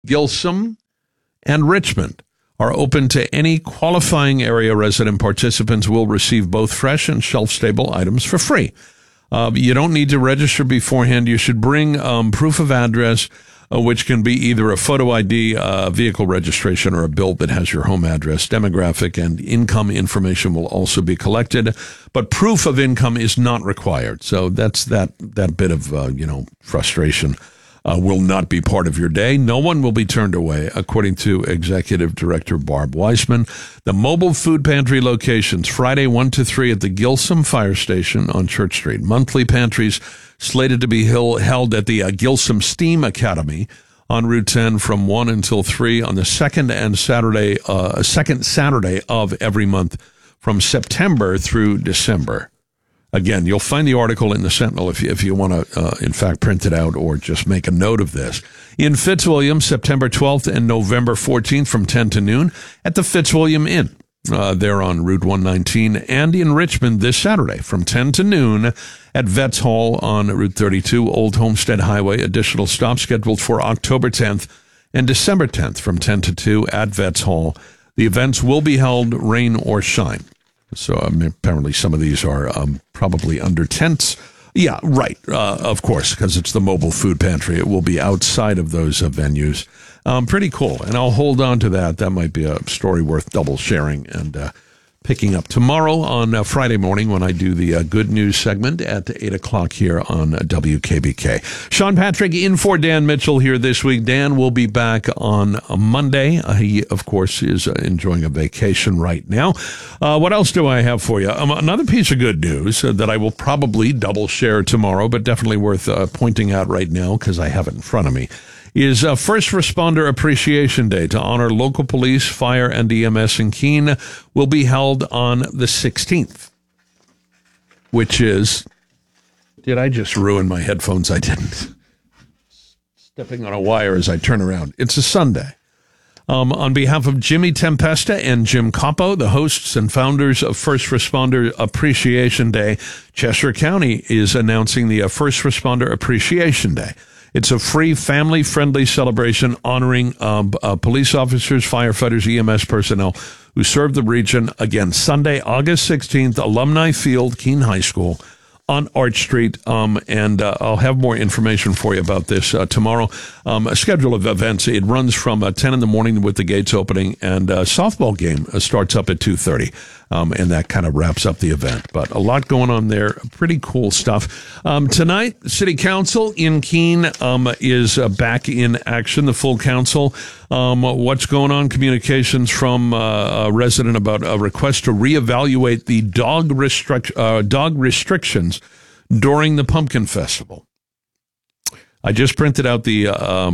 Gilsum, and Richmond are open to any qualifying area resident. Participants will receive both fresh and shelf-stable items for free. You don't need to register beforehand. You should bring proof of address, which can be either a photo ID, vehicle registration, or a bill that has your home address. Demographic and income information will also be collected, but proof of income is not required. So that's that bit of frustration will not be part of your day. No one will be turned away, according to Executive Director Barb Weisman. The mobile food pantry locations, Friday 1 to 3 at the Gilsum Fire Station on Church Street. Monthly pantries slated to be held at the Gilsum Steam Academy on Route 10 from 1 until 3 on the second Saturday of every month from September through December. Again, you'll find the article in the Sentinel if you want to, in fact, print it out or just make a note of this. In Fitzwilliam, September 12th and November 14th from 10 to noon at the Fitzwilliam Inn. There on Route 119, and in Richmond this Saturday from 10 to noon at Vets Hall on Route 32, Old Homestead Highway. Additional stops scheduled for October 10th and December 10th from 10 to 2 at Vets Hall. The events will be held rain or shine. So apparently some of these are probably under tents. Yeah, right. Of course, because it's the mobile food pantry. It will be outside of those venues. Pretty cool. And I'll hold on to that. That might be a story worth double sharing and picking up tomorrow on Friday morning when I do the good news segment at 8 o'clock here on WKBK. Sean Patrick in for Dan Mitchell here this week. Dan will be back on Monday. He, of course, is enjoying a vacation right now. What else do I have for you? Another piece of good news that I will probably double share tomorrow, but definitely worth pointing out right now because I have it in front of me, is First Responder Appreciation Day to honor local police, fire, and EMS in Keene will be held on the 16th, which is, did I just ruin my headphones? I didn't. Stepping on a wire as I turn around. It's a Sunday. On behalf of Jimmy Tempesta and Jim Capo, the hosts and founders of First Responder Appreciation Day, Cheshire County is announcing the First Responder Appreciation Day. It's a free, family-friendly celebration honoring police officers, firefighters, EMS personnel who serve the region. Again, Sunday, August 16th, Alumni Field, Keene High School on Arch Street. And I'll have more information for you about this tomorrow. A schedule of events. It runs from 10 in the morning with the gates opening, and a softball game starts up at 2:30. And that kind of wraps up the event. But a lot going on there. Pretty cool stuff. Tonight, City Council in Keene is back in action, the full council. What's going on? Communications from a resident about a request to reevaluate the dog restrictions during the Pumpkin Festival. I just printed out the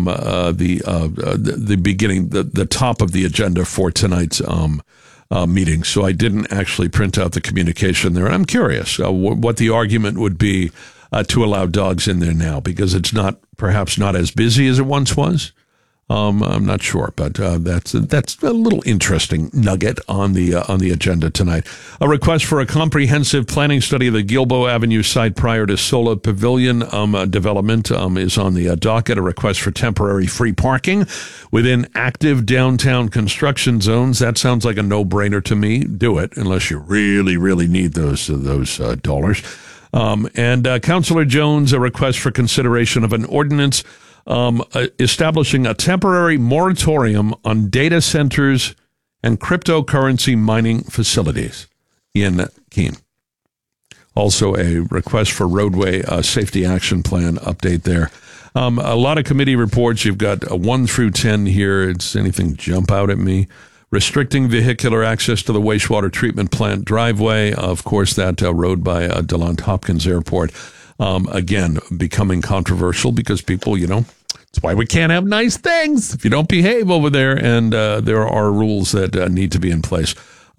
beginning, the top of the agenda for tonight's meeting, so I didn't actually print out the communication there. I'm curious what the argument would be to allow dogs in there now, because it's perhaps not as busy as it once was. I'm not sure, but that's a little interesting nugget on the agenda tonight. A request for a comprehensive planning study of the Gilboa Avenue site prior to Sola Pavilion development is on the docket. A request for temporary free parking within active downtown construction zones. That sounds like a no-brainer to me. Do it unless you really, really need those dollars. And Councillor Jones, a request for consideration of an ordinance establishing a temporary moratorium on data centers and cryptocurrency mining facilities in Keene. Also, a request for roadway safety action plan update there. A lot of committee reports. You've got 1 through 10 here. It's anything jump out at me. Restricting vehicular access to the wastewater treatment plant driveway. Of course, that road by DeLont Hopkins Airport. Again, becoming controversial because people, it's why we can't have nice things if you don't behave over there. And there are rules that need to be in place.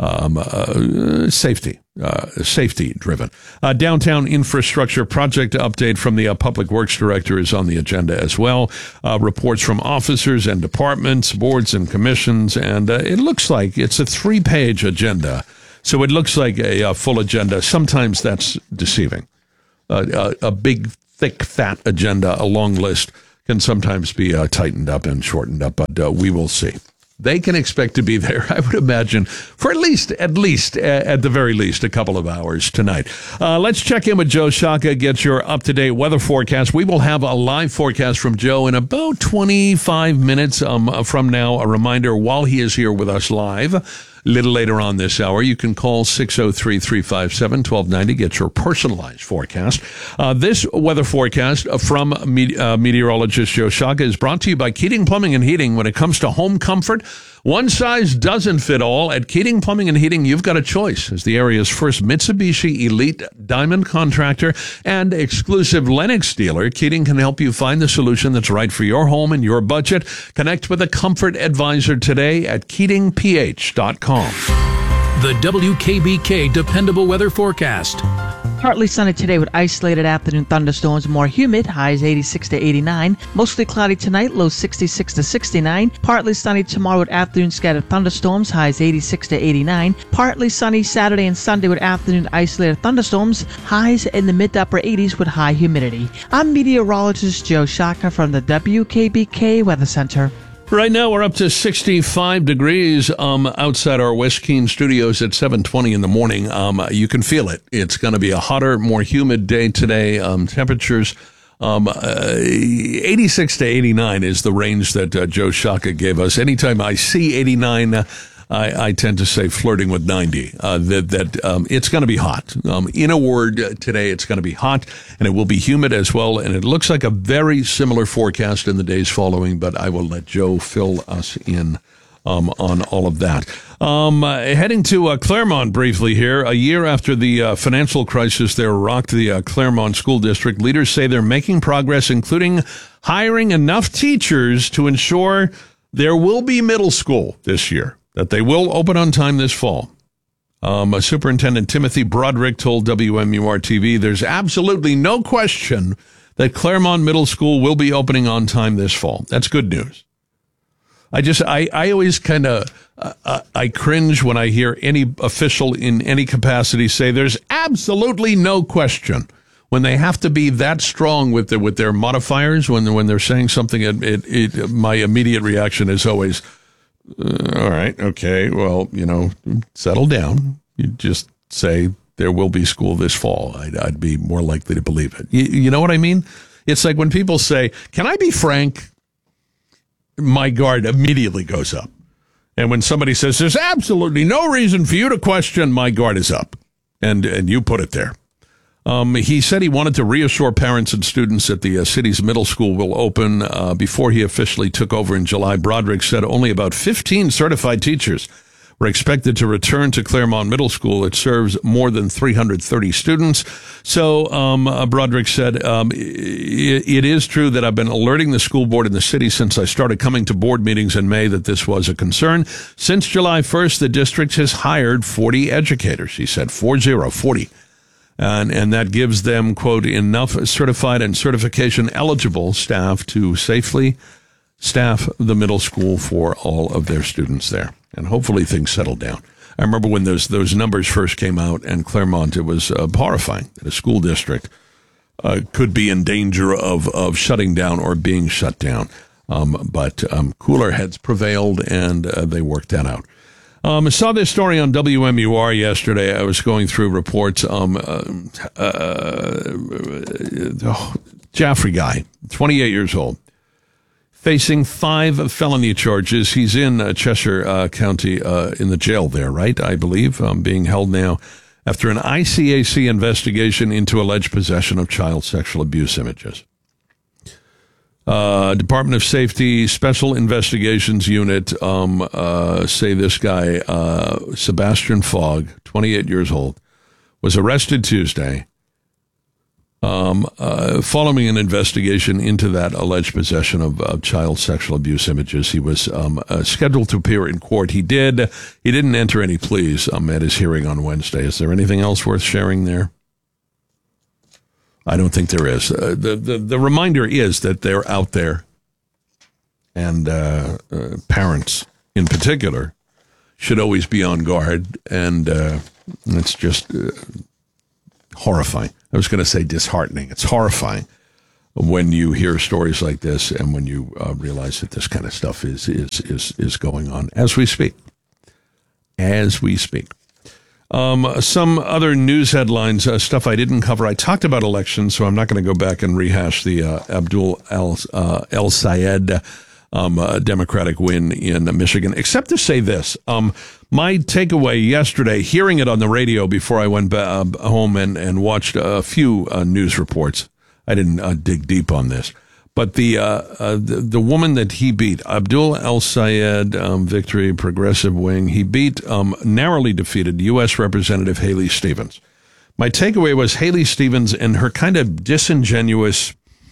Safety driven. Downtown infrastructure project update from the Public Works Director is on the agenda as well. Reports from officers and departments, boards and commissions. And it looks like it's a 3-page agenda. So it looks like a full agenda. Sometimes that's deceiving. A big, thick, fat agenda, a long list can sometimes be tightened up and shortened up, but we will see. They can expect to be there, I would imagine, for at least, at the very least, a couple of hours tonight. Let's check in with Joe Shaka, get your up-to-date weather forecast. We will have a live forecast from Joe in about 25 minutes from now. A reminder, while he is here with us live, a little later on this hour, you can call 603-357-1290, get your personalized forecast. This weather forecast from meteorologist Joe Shaka is brought to you by Keating Plumbing and Heating. When it comes to home comfort, one size doesn't fit all. At Keating Plumbing and Heating, you've got a choice. As the area's first Mitsubishi Elite Diamond contractor and exclusive Lennox dealer, Keating can help you find the solution that's right for your home and your budget. Connect with a comfort advisor today at KeatingPH.com. The WKBK Dependable Weather Forecast. Partly sunny today with isolated afternoon thunderstorms, more humid, highs 86 to 89. Mostly cloudy tonight, lows 66 to 69. Partly sunny tomorrow with afternoon scattered thunderstorms, highs 86 to 89. Partly sunny Saturday and Sunday with afternoon isolated thunderstorms, highs in the mid to upper 80s with high humidity. I'm meteorologist Joe Shaka from the WKBK Weather Center. Right now, we're up to 65 degrees outside our West Keene studios at 7:20 in the morning. You can feel it. It's going to be a hotter, more humid day today. Temperatures 86 to 89 is the range that Joe Shaka gave us. Anytime I see 89, I tend to say flirting with 90, it's going to be hot. In a word, today it's going to be hot, and it will be humid as well, and it looks like a very similar forecast in the days following, but I will let Joe fill us in on all of that. Heading to Claremont briefly here. A year after the financial crisis there rocked the Claremont School District, leaders say they're making progress, including hiring enough teachers to ensure there will be middle school this year, that they will open on time this fall. Superintendent Timothy Broderick told WMUR-TV there's absolutely no question that Claremont Middle School will be opening on time this fall. That's good news. I always kind of, I cringe when I hear any official in any capacity say there's absolutely no question, when they have to be that strong with their modifiers, when they're saying something. My immediate reaction is always, all right, okay, well, settle down. You just say there will be school this fall. I'd be more likely to believe it. You know what I mean? It's like when people say, can I be frank? My guard immediately goes up. And when somebody says, there's absolutely no reason for you to question, my guard is up. And you put it there. He said he wanted to reassure parents and students that the city's middle school will open before he officially took over in July. Broderick said only about 15 certified teachers were expected to return to Claremont Middle School. It serves more than 330 students. So Broderick said, it is true that I've been alerting the school board in the city since I started coming to board meetings in May that this was a concern. Since July 1st, the district has hired 40 educators. He said 40. And that gives them, quote, enough certified and certification eligible staff to safely staff the middle school for all of their students there. And hopefully things settle down. I remember when those numbers first came out in Claremont, it was horrifying that a school district could be in danger of shutting down or being shut down. But cooler heads prevailed, and they worked that out. I saw this story on WMUR yesterday. I was going through reports. Jaffrey guy, 28 years old, facing 5 felony charges. He's in Cheshire County in the jail there, right? I believe, being held now after an ICAC investigation into alleged possession of child sexual abuse images. Department of Safety Special Investigations Unit say this guy, Sebastian Fogg, 28 years old, was arrested Tuesday following an investigation into that alleged possession of child sexual abuse images. He was scheduled to appear in court. He didn't enter any pleas at his hearing on Wednesday. Is there anything else worth sharing there? I don't think there is. The reminder is that they're out there, and parents in particular should always be on guard, and it's just horrifying. I was going to say disheartening. It's horrifying when you hear stories like this and when you realize that this kind of stuff is going on as we speak. As we speak. Some other news headlines, stuff I didn't cover. I talked about elections, so I'm not going to go back and rehash the Abdul El-Sayed Democratic win in Michigan, except to say this. My takeaway yesterday, hearing it on the radio before I went home and watched a few news reports. I didn't dig deep on this. But the woman that he beat, Abdul El-Sayed, victory, progressive wing, he beat, narrowly defeated U.S. Representative Haley Stevens. My takeaway was Haley Stevens and her kind of disingenuous,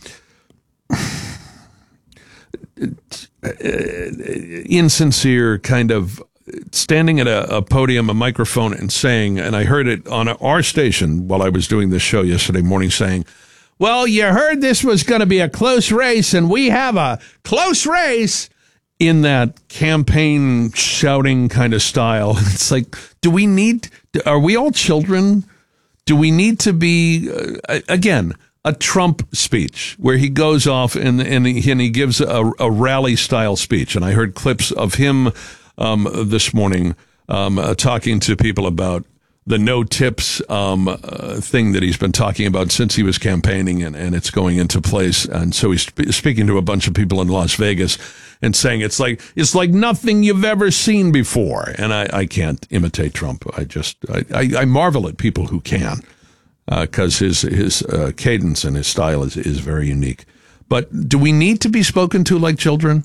insincere kind of standing at a podium, a microphone, and saying, and I heard it on our station while I was doing this show yesterday morning, saying, well, you heard this was going to be a close race, and we have a close race, in that campaign shouting kind of style. It's like, are we all children? Do we need to be, again, a Trump speech where he goes off and he gives a rally-style speech? And I heard clips of him this morning talking to people about the no tips thing that he's been talking about since he was campaigning, and it's going into place. And so he's speaking to a bunch of people in Las Vegas and saying it's like nothing you've ever seen before. And I can't imitate Trump. I marvel at people who can, because his cadence and his style is very unique. But do we need to be spoken to like children?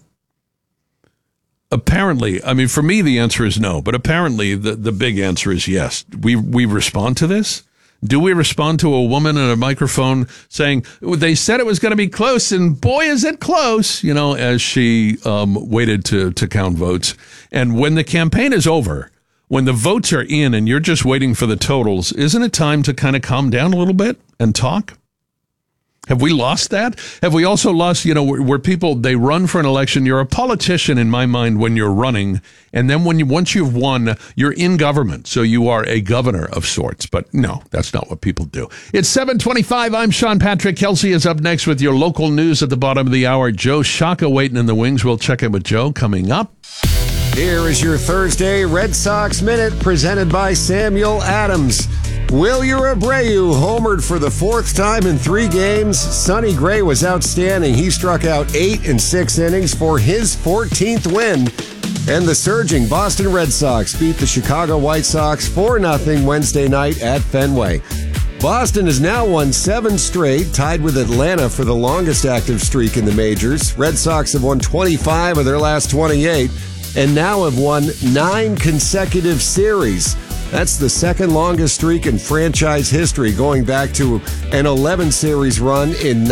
Apparently, I mean, for me, the answer is no. But apparently, the big answer is yes. We respond to this? Do we respond to a woman in a microphone saying, they said it was going to be close, and boy, is it close, as she waited to count votes. And when the campaign is over, when the votes are in and you're just waiting for the totals, isn't it time to kind of calm down a little bit and talk? Have we lost that? Have we also lost, where people, they run for an election? You're a politician in my mind when you're running. And then once you've won, you're in government. So you are a governor of sorts. But no, that's not what people do. It's 7:25. I'm Sean Patrick. Kelsey is up next with your local news at the bottom of the hour. Joe Shaka waiting in the wings. We'll check in with Joe coming up. Here is your Thursday Red Sox Minute presented by Samuel Adams. Wilyer Abreu homered for the fourth time in 3 games. Sonny Gray was outstanding. He struck out 8 in 6 innings for his 14th win. And the surging Boston Red Sox beat the Chicago White Sox 4-0 Wednesday night at Fenway. Boston has now won 7 straight, tied with Atlanta for the longest active streak in the majors. Red Sox have won 25 of their last 28 and now have won 9 consecutive series. That's the second longest streak in franchise history, going back to an 11-series run in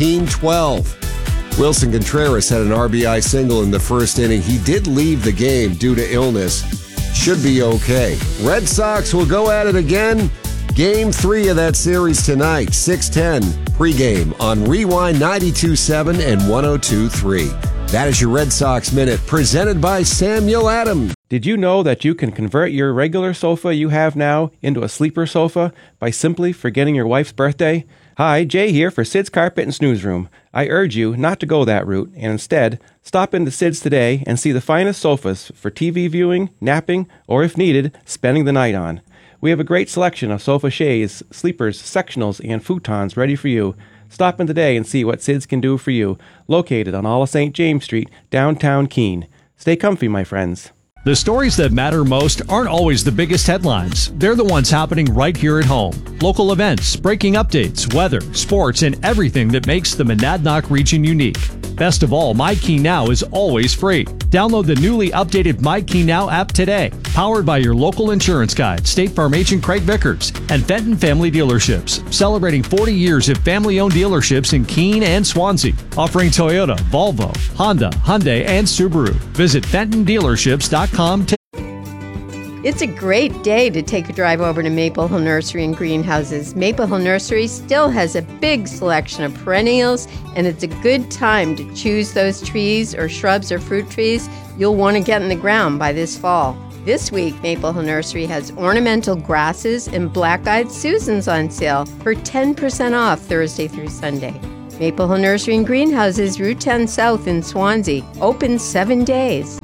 1912. Wilson Contreras had an RBI single in the first inning. He did leave the game due to illness. Should be okay. Red Sox will go at it again. Game 3 of that series tonight, 6:10 pregame on Rewind 92.7 and 102.3. That is your Red Sox Minute, presented by Samuel Adams. Did you know that you can convert your regular sofa you have now into a sleeper sofa by simply forgetting your wife's birthday? Hi, Jay here for Sid's Carpet and Snooze Room. I urge you not to go that route and instead stop into Sid's today and see the finest sofas for TV viewing, napping, or if needed, spending the night on. We have a great selection of sofa shades, sleepers, sectionals, and futons ready for you. Stop in today and see what Sid's can do for you, located on all of St. James Street, downtown Keene. Stay comfy, my friends. The stories that matter most aren't always the biggest headlines. They're the ones happening right here at home. Local events, breaking updates, weather, sports, and everything that makes the Monadnock region unique. Best of all, MyKeyNow is always free. Download the newly updated MyKeyNow app today. Powered by your local insurance guide, State Farm agent Craig Vickers, and Fenton Family Dealerships, celebrating 40 years of family-owned dealerships in Keene and Swansea, offering Toyota, Volvo, Honda, Hyundai, and Subaru. Visit FentonDealerships.com today. It's a great day to take a drive over to Maple Hill Nursery and Greenhouses. Maple Hill Nursery still has a big selection of perennials, and it's a good time to choose those trees or shrubs or fruit trees you'll want to get in the ground by this fall. This week, Maple Hill Nursery has ornamental grasses and black-eyed Susans on sale for 10% off Thursday through Sunday. Maple Hill Nursery and Greenhouses, Route 10 South in Swansea. Open 7 days.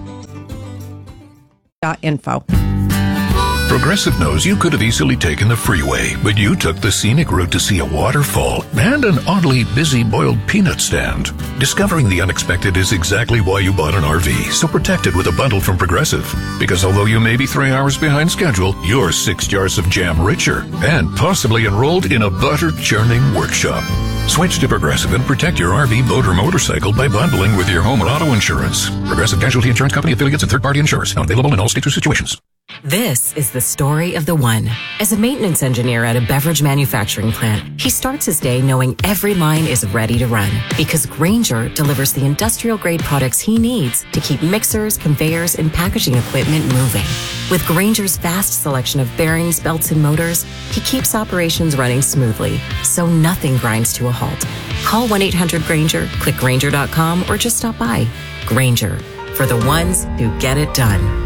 .info. Progressive knows you could have easily taken the freeway, but you took the scenic route to see a waterfall and an oddly busy boiled peanut stand. Discovering the unexpected is exactly why you bought an RV, so protect it with a bundle from Progressive. Because although you may be 3 hours behind schedule, you're 6 jars of jam richer and possibly enrolled in a butter churning workshop. Switch to Progressive and protect your RV, boat, or motorcycle by bundling with your home and auto insurance. Progressive Casualty Insurance Company affiliates and third-party insurers. Not available in all states or situations. This is the story of the one. As a maintenance engineer at a beverage manufacturing plant, he starts his day knowing every line is ready to run because Grainger delivers the industrial-grade products he needs to keep mixers, conveyors, and packaging equipment moving. With Grainger's vast selection of bearings, belts, and motors, he keeps operations running smoothly, so nothing grinds to a halt. Call 1-800-GRAINGER, click Grainger.com, or just stop by. Grainger, for the ones who get it done.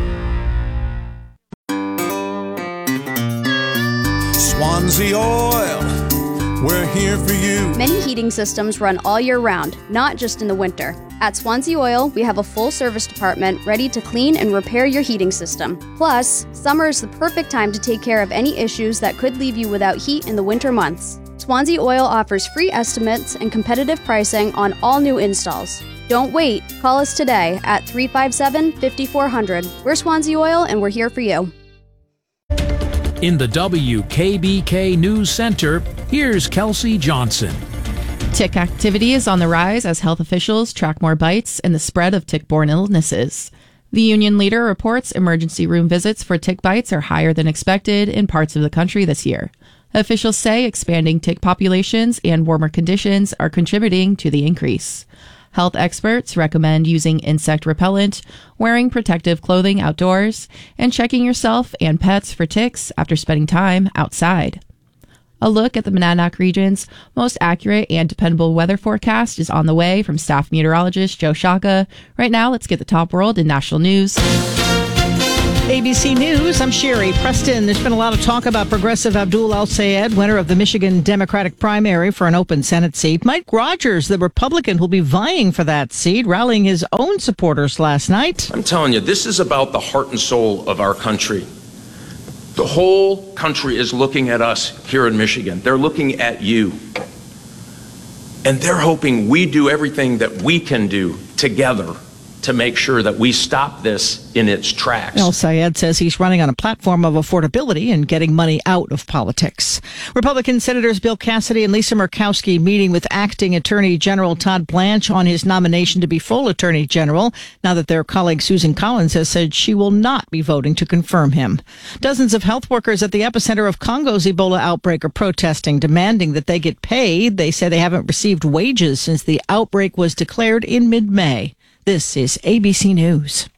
Swansea Oil, we're here for you. Many heating systems run all year round, not just in the winter. At Swansea Oil, we have a full service department ready to clean and repair your heating system. Plus, summer is the perfect time to take care of any issues that could leave you without heat in the winter months. Swansea Oil offers free estimates and competitive pricing on all new installs. Don't wait. Call us today at 357-5400. We're Swansea Oil and we're here for you. In the WKBK News Center, here's Kelsey Johnson. Tick activity is on the rise as health officials track more bites and the spread of tick-borne illnesses. The union leader reports emergency room visits for tick bites are higher than expected in parts of the country this year. Officials say expanding tick populations and warmer conditions are contributing to the increase. Health experts recommend using insect repellent, wearing protective clothing outdoors, and checking yourself and pets for ticks after spending time outside. A look at the Monadnock region's most accurate and dependable weather forecast is on the way from staff meteorologist Joe Shaka. Right now, let's get the top world in national news. ABC News, I'm Sherry Preston. There's been a lot of talk about Progressive Abdul El-Sayed, winner of the Michigan Democratic primary for an open Senate seat. Mike Rogers, the Republican who'll be vying for that seat, rallying his own supporters last night. I'm telling you, this is about the heart and soul of our country. The whole country is looking at us here in Michigan. They're looking at you. And they're hoping we do everything that we can do together to make sure that we stop this in its tracks. El-Sayed says he's running on a platform of affordability and getting money out of politics. Republican Senators Bill Cassidy and Lisa Murkowski meeting with acting Attorney General Todd Blanche on his nomination to be full Attorney General, now that their colleague Susan Collins has said she will not be voting to confirm him. Dozens of health workers at the epicenter of Congo's Ebola outbreak are protesting, demanding that they get paid. They say they haven't received wages since the outbreak was declared in mid-May. This is ABC News.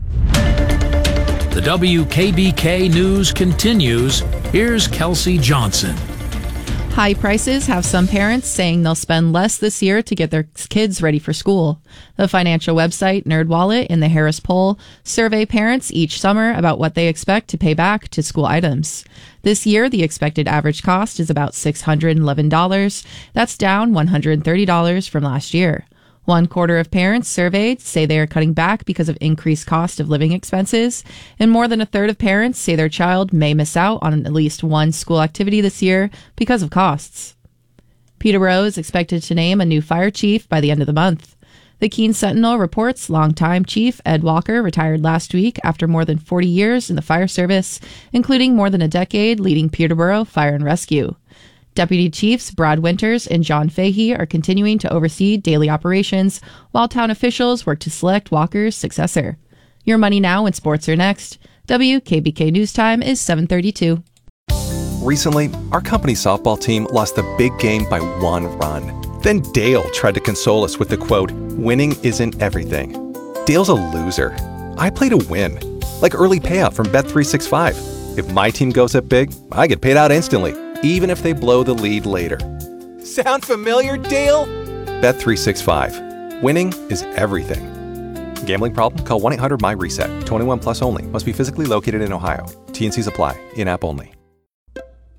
The WKBK News continues. Here's Kelsey Johnson. High prices have some parents saying they'll spend less this year to get their kids ready for school. The financial website NerdWallet and the Harris Poll survey parents each summer about what they expect to pay back to school items. This year, the expected average cost is about $611. That's down $130 from last year. 1/4 of parents surveyed say they are cutting back because of increased cost of living expenses, and more than 1/3 of parents say their child may miss out on at least one school activity this year because of costs. Peterborough is expected to name a new fire chief by the end of the month. The Keene Sentinel reports longtime Chief Ed Walker retired last week after more than 40 years in the fire service, including more than a decade leading Peterborough Fire and Rescue. Deputy Chiefs Brad Winters and John Fahey are continuing to oversee daily operations, while town officials work to select Walker's successor. Your Money Now and sports are next. WKBK News Time is 7:32. Recently, our company softball team lost the big game by 1 run. Then Dale tried to console us with the quote, "Winning isn't everything." Dale's a loser. I play to win, like early payout from Bet365. If my team goes up big, I get paid out instantly, even if they blow the lead later. Sound familiar, Dale? Bet365. Winning is everything. Gambling problem? Call 1-800-MY-RESET. 21 plus only. Must be physically located in Ohio. T&Cs apply. In-app only.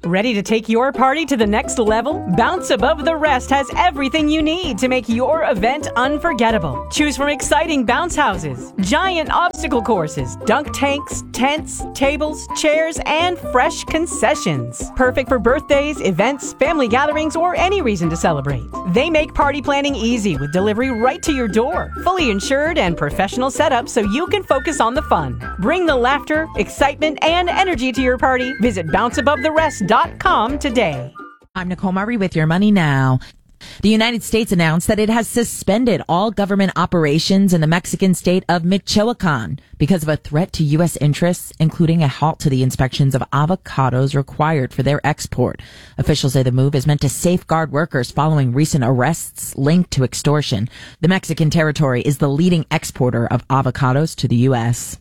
Ready to take your party to the next level? Bounce Above the Rest has everything you need to make your event unforgettable. Choose from exciting bounce houses, giant obstacle courses, dunk tanks, tents, tables, chairs, and fresh concessions. Perfect for birthdays, events, family gatherings, or any reason to celebrate. They make party planning easy with delivery right to your door. Fully insured and professional setup so you can focus on the fun. Bring the laughter, excitement, and energy to your party. Visit bounceabovetherest.com today. I'm Nicole Murray with Your Money Now. The United States announced that it has suspended all government operations in the Mexican state of Michoacan because of a threat to U.S. interests, including a halt to the inspections of avocados required for their export. Officials say the move is meant to safeguard workers following recent arrests linked to extortion. The Mexican territory is the leading exporter of avocados to the U.S.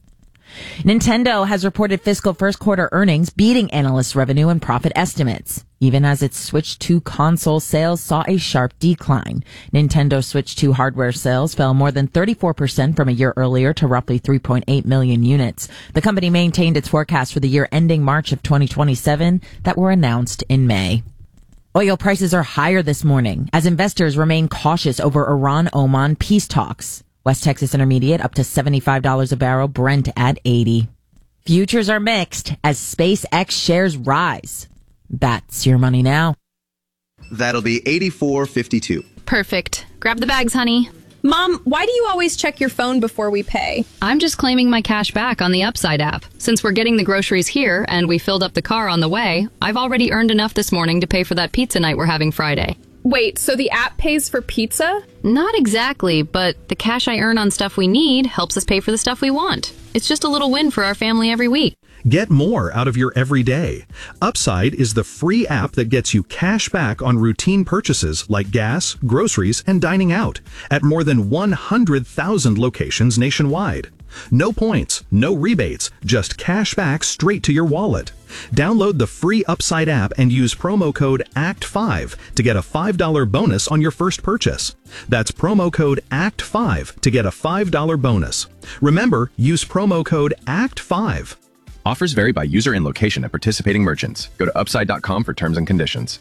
Nintendo has reported fiscal first quarter earnings beating analysts' revenue and profit estimates, even as its Switch 2 console sales saw a sharp decline. Nintendo Switch 2 hardware sales fell more than 34% from a year earlier to roughly 3.8 million units. The company maintained its forecast for the year ending March of 2027 that were announced in May. Oil prices are higher this morning as investors remain cautious over Iran-Oman peace talks. West Texas Intermediate up to $75 a barrel, Brent at $80. Futures are mixed as SpaceX shares rise. That's Your Money Now. That'll be $84.52. Perfect. Grab the bags, honey. Mom, why do you always check your phone before we pay? I'm just claiming my cash back on the Upside app. Since we're getting the groceries here and we filled up the car on the way, I've already earned enough this morning to pay for that pizza night we're having Friday. Wait, so the app pays for pizza? Not exactly, but the cash I earn on stuff we need helps us pay for the stuff we want. It's just a little win for our family every week. Get more out of your everyday. Upside is the free app that gets you cash back on routine purchases like gas, groceries, and dining out at more than 100,000 locations nationwide. No points, no rebates, just cash back straight to your wallet. Download the free Upside app and use promo code ACT5 to get a $5 bonus on your first purchase. That's promo code ACT5 to get a $5 bonus. Remember, use promo code ACT5. Offers vary by user and location at participating merchants. Go to upside.com for terms and conditions.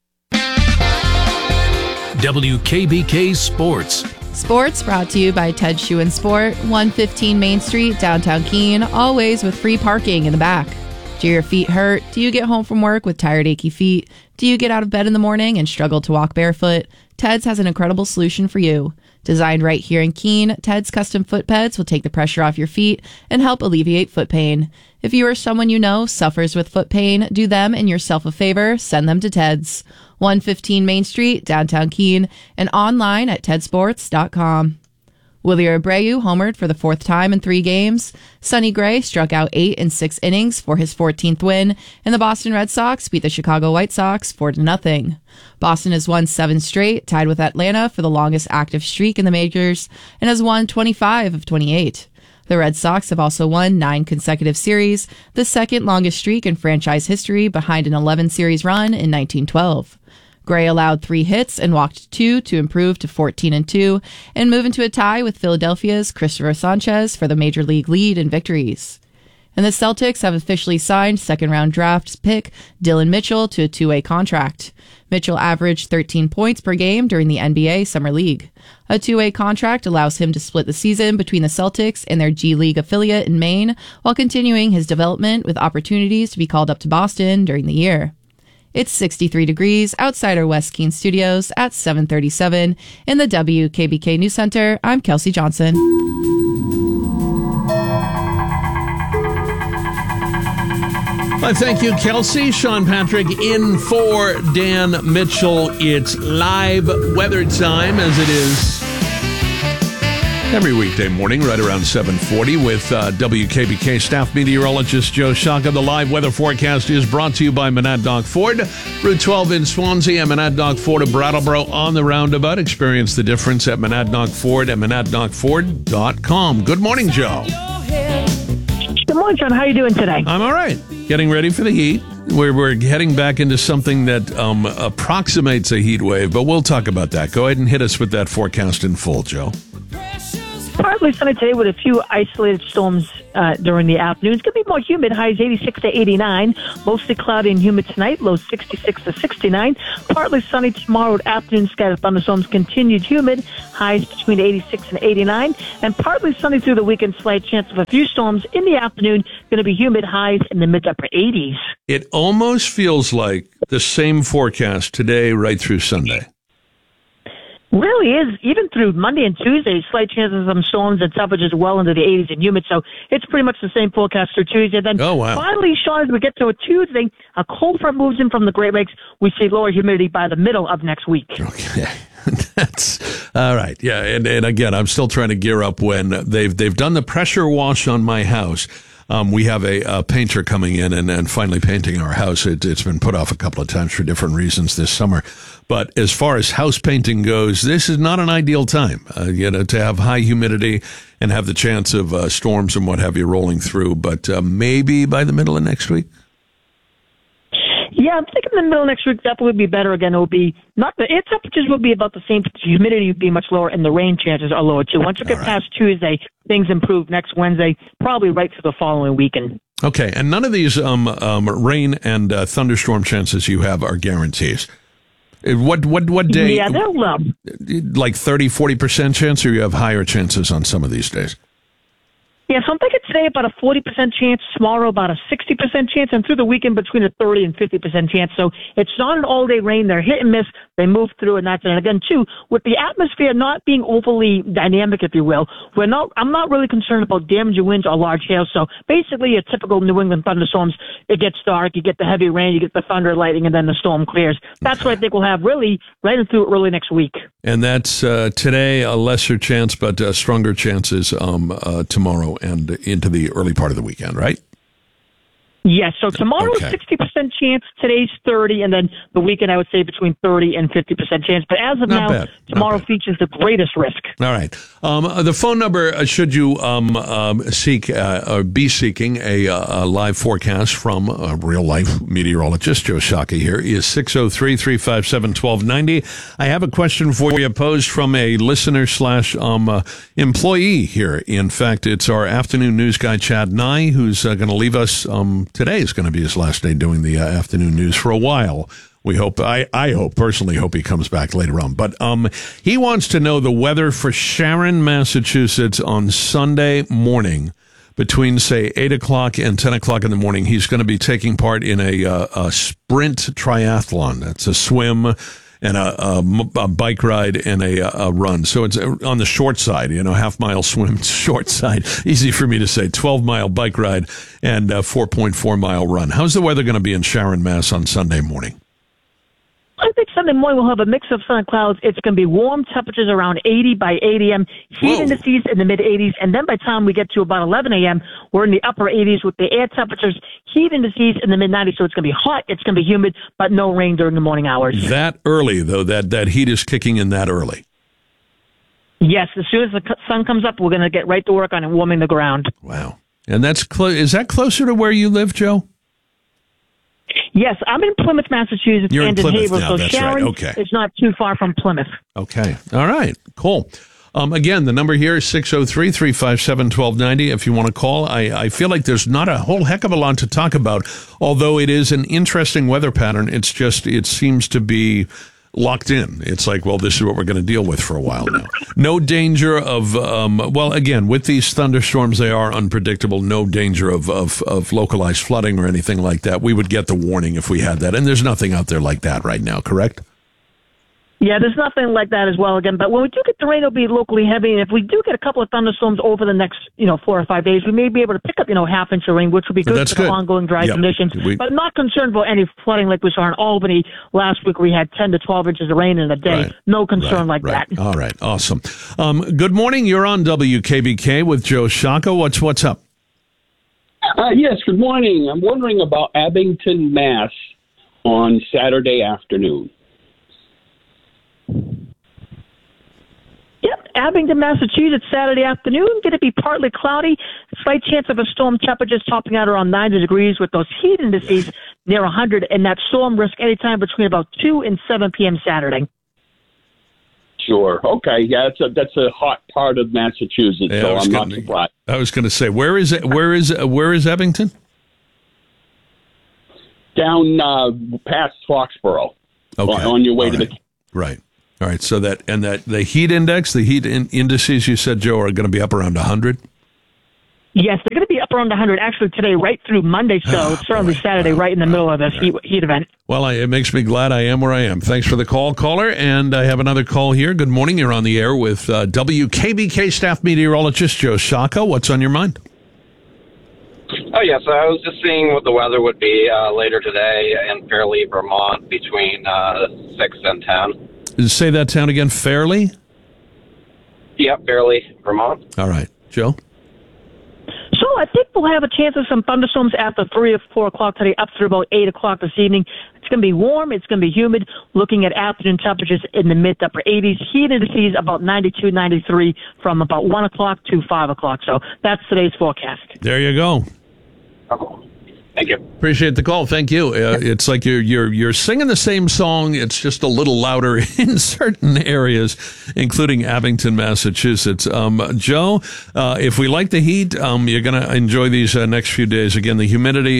WKBK Sports. Sports brought to you by Ted Shoe and Sport, 115 Main Street, downtown Keene, always with free parking in the back. Do your feet hurt? Do you get home from work with tired, achy feet? Do you get out of bed in the morning and struggle to walk barefoot? Ted's has an incredible solution for you. Designed right here in Keene, Ted's custom foot beds will take the pressure off your feet and help alleviate foot pain. If you or someone you know suffers with foot pain, do them and yourself a favor, send them to Ted's. 115 Main Street, downtown Keene, and online at tedsports.com. Willie Abreu homered for the fourth time in 3 games. Sonny Gray struck out 8 in 6 innings for his 14th win, and the Boston Red Sox beat the Chicago White Sox 4-0. Boston has won 7 straight, tied with Atlanta for the longest active streak in the majors, and has won 25 of 28. The Red Sox have also won 9 consecutive series, the second longest streak in franchise history behind an 11-series run in 1912. Gray allowed 3 hits and walked 2 to improve to 14-2 and move into a tie with Philadelphia's Christopher Sanchez for the major league lead in victories. And the Celtics have officially signed second-round draft pick Dylan Mitchell to a 2-way contract. Mitchell averaged 13 points per game during the NBA Summer League. A 2-way contract allows him to split the season between the Celtics and their G League affiliate in Maine while continuing his development with opportunities to be called up to Boston during the year. It's 63 degrees outside our West Keene studios at 7:37 in the WKBK News Center. I'm Kelsey Johnson. I thank you, Kelsey. Sean Patrick in for Dan Mitchell. It's live weather time as it is every weekday morning right around 7:40 with WKBK staff meteorologist Joe Shaka. The live weather forecast is brought to you by Monadnock Ford. Route 12 in Swansea and Monadnock Ford of Brattleboro on the roundabout. Experience the difference at Monadnock Ford at monadnockford.com. Good morning, Joe. Good morning, John. How are you doing today? I'm all right. Getting ready for the heat. We're heading back into something that approximates a heat wave, but we'll talk about that. Go ahead and hit us with that forecast in full, Joe. Partly sunny today with a few isolated storms during the afternoon. It's going to be more humid, highs 86 to 89. Mostly cloudy and humid tonight, lows 66 to 69. Partly sunny tomorrow with afternoon scattered thunderstorms, continued humid, highs between 86 and 89. And partly sunny through the weekend, slight chance of a few storms in the afternoon. Going to be humid, highs in the mid-to-upper 80s. It almost feels like the same forecast today right through Sunday. Really is. Even through Monday and Tuesday, slight chances of some storms and temperatures well into the 80s and humid. So it's pretty much the same forecast through Tuesday. Then finally, Sean, as we get to a Tuesday, a cold front moves in from the Great Lakes. We see lower humidity by the middle of next week. Okay. That's all right. Yeah. And again, I'm still trying to gear up when they've done the pressure wash on my house. We have a painter coming in and finally painting our house. It's been put off a couple of times for different reasons this summer. But as far as house painting goes, this is not an ideal time, to have high humidity and have the chance of storms and what have you rolling through. But maybe by the middle of next week. Yeah, I'm thinking the middle of next week definitely would be better. Again, it will be not the air temperatures will be about the same. Humidity would be much lower, and the rain chances are lower too. Once you get past Tuesday, things improve next Wednesday, probably right through the following weekend. Okay, and none of these rain and thunderstorm chances you have are guarantees. What day? Yeah, they'll like 30-40% chance, or you have higher chances on some of these days? Yeah, so I'm thinking today about a 40% chance, tomorrow about a 60% chance, and through the weekend between a 30 and 50% chance. So it's not an all-day rain. They're hit and miss. They move through, and that's it. And again, too, with the atmosphere not being overly dynamic, if you will, I'm not really concerned about damaging winds or large hail. So basically, a typical New England thunderstorms, it gets dark, you get the heavy rain, you get the thunder, lightning, and then the storm clears. That's what I think we'll have really right through early next week. And that's today a lesser chance, but stronger chances tomorrow and into the early part of the weekend, right? Yes, so tomorrow's 60% chance, today's 30, and then the weekend I would say between 30 and 50% chance. But as of now, tomorrow features the greatest risk. All right. The phone number, should you seek or be seeking a live forecast from a real-life meteorologist, Joe Shaka here, is 603-357-1290. I have a question for you posed from a listener / employee here. In fact, it's our afternoon news guy, Chad Nye, who's going to leave us today is going to be his last day doing the afternoon news for a while. We hope, I personally hope he comes back later on. But he wants to know the weather for Sharon, Massachusetts on Sunday morning between, say, 8 o'clock and 10 o'clock in the morning. He's going to be taking part in a sprint triathlon. That's a swim and a bike ride and a run. So it's on the short side, half-mile swim, short side. Easy for me to say. 12-mile bike ride and a 4.4-mile run. How's the weather going to be in Sharon, Mass. on Sunday morning? I think Sunday morning we'll have a mix of sun and clouds. It's going to be warm temperatures around 80 by 8 a.m., heat indices in the mid-80s, and then by the time we get to about 11 a.m., we're in the upper 80s with the air temperatures, heat indices in the mid-90s, so it's going to be hot, it's going to be humid, but no rain during the morning hours. That early, though, that heat is kicking in that early? Yes, as soon as the sun comes up, we're going to get right to work on it, warming the ground. Wow. And is that closer to where you live, Joe? Yes, I'm in Plymouth, Massachusetts, You're and in Plymouth Haverhill, now, so that's Sharon right. Okay. is not too far from Plymouth. Okay. All right. Cool. Again, the number here is 603-357-1290 if you want to call. I feel like there's not a whole heck of a lot to talk about, although it is an interesting weather pattern. It's just, it seems to be locked in. It's like, well, this is what we're going to deal with for a while now. No danger of, again, with these thunderstorms, they are unpredictable. No danger of localized flooding or anything like that. We would get the warning if we had that. And there's nothing out there like that right now, correct? Yeah, there's nothing like that as well again. But when we do get the rain, it'll be locally heavy. And if we do get a couple of thunderstorms over the next, 4 or 5 days, we may be able to pick up, half inch of rain, which would be good for the ongoing dry conditions. But not concerned about any flooding like we saw in Albany last week. We had 10 to 12 inches of rain in a day. Right. No concern like that. All right. Awesome. Good morning. You're on WKBK with Joe Shaka. What's up? Yes, good morning. I'm wondering about Abington, Mass. on Saturday afternoon. Yep, Abington, Massachusetts, Saturday afternoon. Going to be partly cloudy. Slight chance of a storm. Temperatures topping out around 90 degrees with those heat indices near 100, and that storm risk anytime between about 2 and 7 p.m. Saturday. Sure. Okay. Yeah, that's a hot part of Massachusetts, Yeah, so I'm not surprised. I was going to say, where is Abington? Down past Foxborough. Okay. On your way to the. Right. All right. So the heat index, the heat indices, you said, Joe, are going to be up around 100. Yes, they're going to be up around 100 actually today, right through Monday. So it's certainly Saturday, right in the middle of this heat event. Well, it makes me glad I am where I am. Thanks for the call, caller. And I have another call here. Good morning. You're on the air with WKBK staff meteorologist Joe Shaka. What's on your mind? Oh, yes. I was just seeing what the weather would be later today in Fairleigh, Vermont, between 6 and 10. Say that town again, Fairleigh? Yep, Fairleigh, Vermont. All right. Joe? So I think we'll have a chance of some thunderstorms after 3 or 4 o'clock today, up through about 8 o'clock this evening. It's going to be warm. It's going to be humid. Looking at afternoon temperatures in the mid to upper 80s. Heat indices about 92, 93 from about 1 o'clock to 5 o'clock. So that's today's forecast. There you go. Thank you. Appreciate the call. Thank you. It's like you're singing the same song. It's just a little louder in certain areas, including Abington, Massachusetts. Joe, if we like the heat, you're going to enjoy these next few days. Again, the humidity,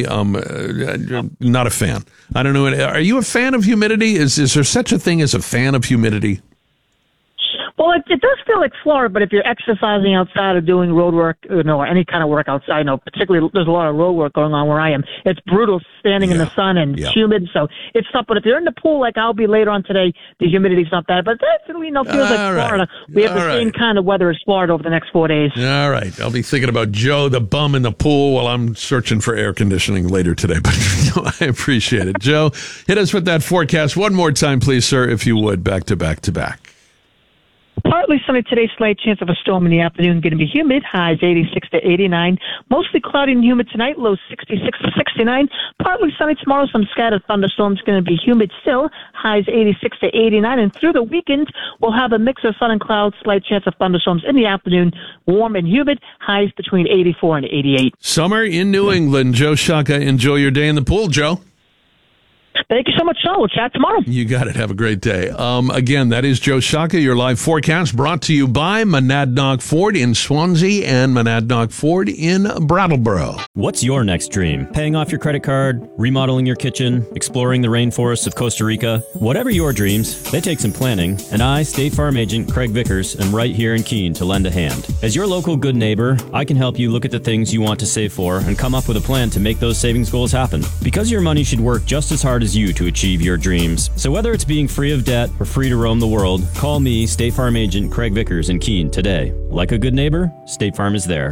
not a fan. I don't know. Are you a fan of humidity? Is there such a thing as a fan of humidity? Well, it does feel like Florida, but if you're exercising outside or doing road work, or any kind of work outside, particularly there's a lot of road work going on where I am. It's brutal standing in the sun and it's humid, so it's tough. But if you're in the pool like I'll be later on today, the humidity's not bad. But that feels like Florida. We have the same kind of weather as Florida over the next 4 days. All right. I'll be thinking about Joe, the bum in the pool, while I'm searching for air conditioning later today. But I appreciate it. Joe, hit us with that forecast one more time, please, sir, if you would, back to back to back. Partly sunny today, slight chance of a storm in the afternoon. Going to be humid, highs 86 to 89. Mostly cloudy and humid tonight, lows 66 to 69. Partly sunny tomorrow, some scattered thunderstorms. Going to be humid still, highs 86 to 89. And through the weekend, we'll have a mix of sun and clouds, slight chance of thunderstorms in the afternoon. Warm and humid, highs between 84 and 88. Summer in New England. Joe Shaka, enjoy your day in the pool, Joe. Thank you so much, Sean. We'll chat tomorrow. You got it. Have a great day. Again, that is Joe Shaka, your live forecast brought to you by Monadnock Ford in Swansea and Monadnock Ford in Brattleboro. What's your next dream? Paying off your credit card, remodeling your kitchen, exploring the rainforests of Costa Rica? Whatever your dreams, they take some planning, and I, State Farm Agent Craig Vickers, am right here in Keene to lend a hand. As your local good neighbor, I can help you look at the things you want to save for and come up with a plan to make those savings goals happen. Because your money should work just as hard as you to achieve your dreams. So whether it's being free of debt or free to roam the world, call me, State Farm Agent Craig Vickers in Keene today. Like a good neighbor, State Farm is there.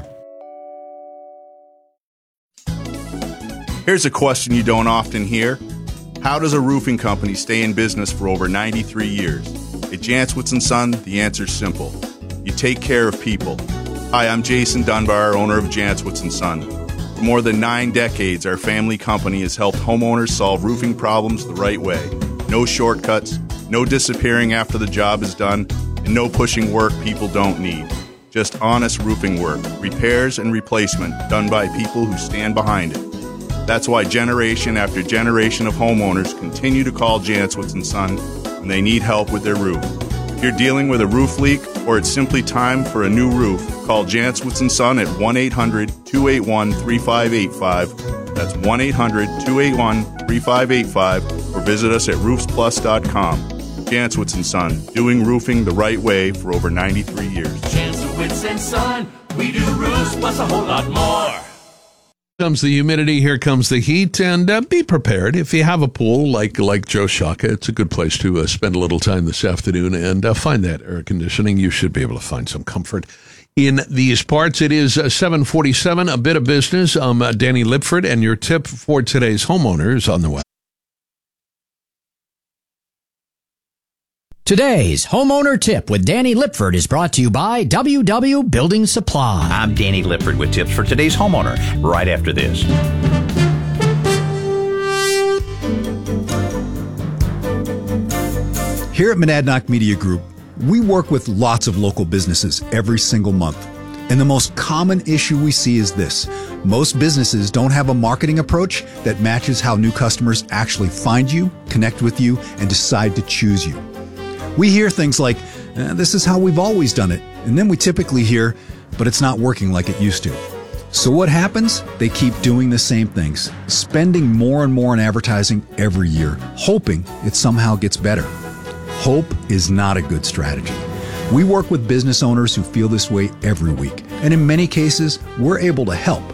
Here's a question you don't often hear. How does a roofing company stay in business for over 93 years? At Jantzwitz & Son, the answer's simple. You take care of people. Hi, I'm Jason Dunbar, owner of Jantzwitz & Son. For more than 9 decades, our family company has helped homeowners solve roofing problems the right way. No shortcuts, no disappearing after the job is done, and no pushing work people don't need. Just honest roofing work, repairs and replacement done by people who stand behind it. That's why generation after generation of homeowners continue to call Jantzwitz & Son when they need help with their roof. If you're dealing with a roof leak or it's simply time for a new roof, call Jantzwitz & Son at 1-800-281-3585. That's 1-800-281-3585 or visit us at roofsplus.com. Jantzwitz & Son, doing roofing the right way for over 93 years. Jantzwitz & Son, we do roofs plus a whole lot more. Here comes the humidity, here comes the heat, and be prepared. If you have a pool like Joe Shaka, it's a good place to spend a little time this afternoon and find that air conditioning. You should be able to find some comfort in these parts. It is 7:47, a bit of business. Danny Lipford, and your tip for today's homeowners on the web. Today's Homeowner Tip with Danny Lipford is brought to you by WW Building Supply. I'm Danny Lipford with tips for today's homeowner right after this. Here at Monadnock Media Group, we work with lots of local businesses every single month. And the most common issue we see is this. Most businesses don't have a marketing approach that matches how new customers actually find you, connect with you, and decide to choose you. We hear things like, This is how we've always done it. And then we typically hear, but it's not working like it used to. So what happens? They keep doing the same things, spending more and more on advertising every year, hoping it somehow gets better. Hope is not a good strategy. We work with business owners who feel this way every week, and in many cases, we're able to help